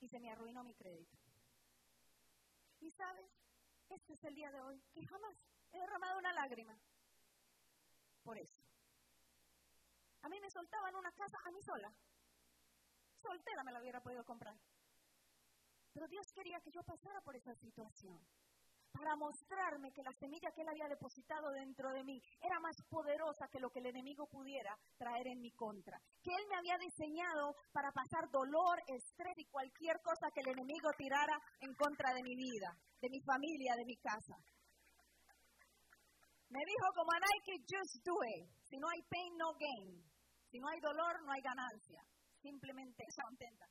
y se me arruinó mi crédito. Y sabes, este es el día de hoy que jamás he derramado una lágrima por eso. A mí me soltaban una casa a mí sola. Soltera me la hubiera podido comprar. Pero Dios quería que yo pasara por esa situación para mostrarme que la semilla que Él había depositado dentro de mí era más poderosa que lo que el enemigo pudiera traer en mi contra. Que Él me había diseñado para pasar dolor, estrés y cualquier cosa que el enemigo tirara en contra de mi vida, de mi familia, de mi casa. Me dijo como a Nike, just do it. Si no hay pain, no gain. Si no hay dolor, no hay ganancia. Simplemente está contenta.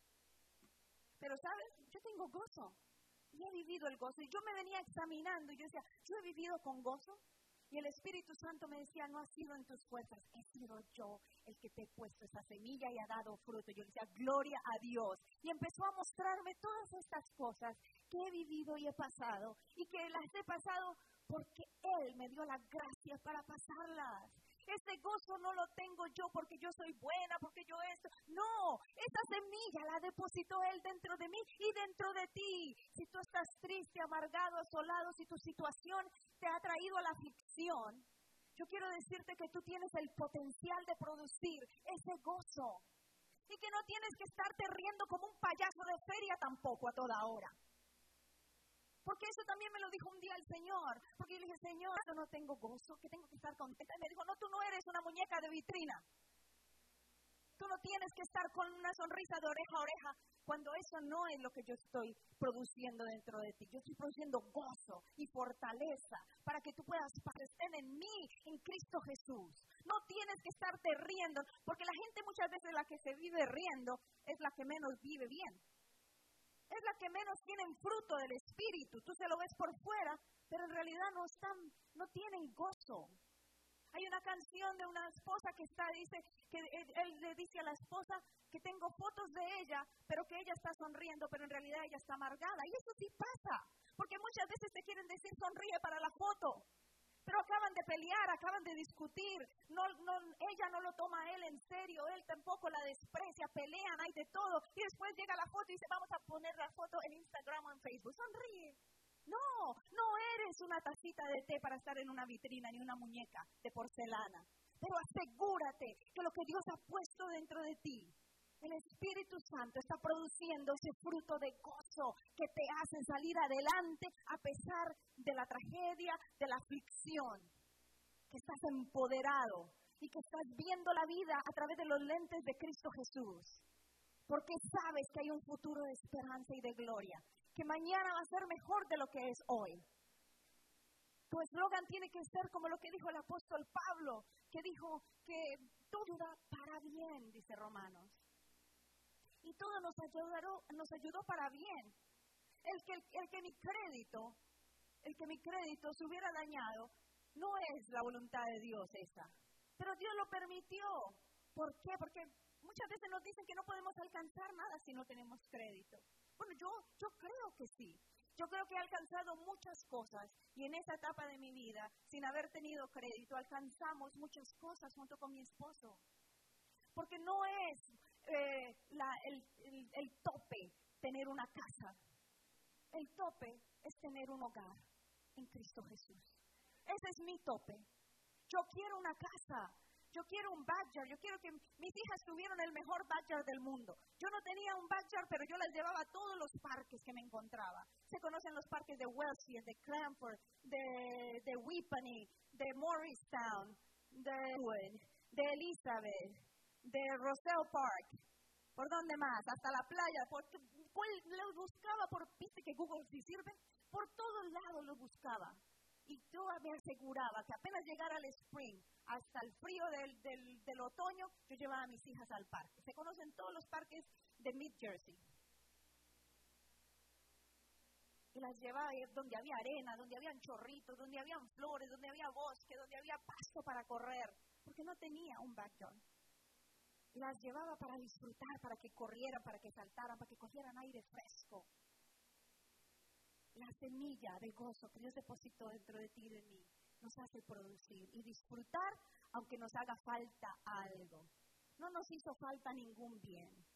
Pero, ¿sabes? Yo tengo gozo. Y he vivido el gozo. Y yo me venía examinando y yo decía, yo he vivido con gozo. Y el Espíritu Santo me decía, no ha sido en tus fuerzas, he sido yo el que te he puesto esa semilla y ha dado fruto. Yo le decía, gloria a Dios. Y empezó a mostrarme todas estas cosas que he vivido y he pasado. Y que las he pasado porque Él me dio la gracia para pasarlas. Ese gozo no lo tengo yo porque yo soy buena, porque yo esto. No, esa semilla la depositó Él dentro de mí y dentro de ti. Si tú estás triste, amargado, asolado, si tu situación te ha traído a la aflicción, yo quiero decirte que tú tienes el potencial de producir ese gozo. Y que no tienes que estarte riendo como un payaso de feria tampoco a toda hora. Porque eso también me lo dijo un día el Señor. Porque yo le dije, Señor, yo no tengo gozo, que tengo que estar contenta. Y me dijo, no, tú no eres una muñeca de vitrina. Tú no tienes que estar con una sonrisa de oreja a oreja, cuando eso no es lo que yo estoy produciendo dentro de ti. Yo estoy produciendo gozo y fortaleza para que tú puedas estén en mí, en Cristo Jesús. No tienes que estarte riendo, porque la gente muchas veces la que se vive riendo es la que menos vive bien. Es la que menos tienen fruto del Espíritu. Tú se lo ves por fuera, pero en realidad no tienen gozo. Hay una canción de una esposa que dice que él le dice a la esposa que tengo fotos de ella, pero que ella está sonriendo, pero en realidad ella está amargada. Y eso sí pasa, porque muchas veces te quieren decir sonríe para la foto. Pero acaban de pelear, acaban de discutir, ella no lo toma a él en serio, él tampoco la desprecia, pelean, hay de todo, y después llega la foto y dice, vamos a poner la foto en Instagram o en Facebook, sonríe. No eres una tacita de té para estar en una vitrina, ni una muñeca de porcelana, pero asegúrate que lo que Dios ha puesto dentro de ti, el Espíritu Santo está produciendo ese fruto de gozo que te hace salir adelante a pesar de la tragedia, de la aflicción. Que estás empoderado y que estás viendo la vida a través de los lentes de Cristo Jesús. Porque sabes que hay un futuro de esperanza y de gloria. Que mañana va a ser mejor de lo que es hoy. Tu eslogan tiene que ser como lo que dijo el apóstol Pablo, que dijo que todo va para bien, dice Romanos. Y todo nos ayudó para bien. El que mi crédito se hubiera dañado, no es la voluntad de Dios esa. Pero Dios lo permitió. ¿Por qué? Porque muchas veces nos dicen que no podemos alcanzar nada si no tenemos crédito. Bueno, yo creo que sí. Yo creo que he alcanzado muchas cosas y en esa etapa de mi vida, sin haber tenido crédito, alcanzamos muchas cosas junto con mi esposo. Porque no es el tope tener una casa. El tope es tener un hogar en Cristo Jesús. Ese es mi tope. Yo quiero una casa. Yo quiero un backyard. Yo quiero que mis hijas tuvieran el mejor backyard del mundo. Yo no tenía un backyard, pero yo las llevaba a todos los parques que me encontraba. Se conocen los parques de Wellsfield, de Cranford, de Whippany, de Morristown, de Wood, de Elizabeth, de Roselle Park. ¿Por dónde más? Hasta la playa. Los buscaba ¿viste que Google sí sirve? Por todos lados los buscaba. Y yo me aseguraba que apenas llegara el spring, hasta el frío del otoño, yo llevaba a mis hijas al parque. Se conocen todos los parques de Mid Jersey. Y las llevaba donde había arena, donde habían chorritos, donde habían flores, donde había bosque, donde había pasto para correr, porque no tenía un backyard. Las llevaba para disfrutar, para que corrieran, para que saltaran, para que cogieran aire fresco. La semilla de gozo que Dios depositó dentro de ti y de mí nos hace producir y disfrutar aunque nos haga falta algo. No nos hizo falta ningún bien.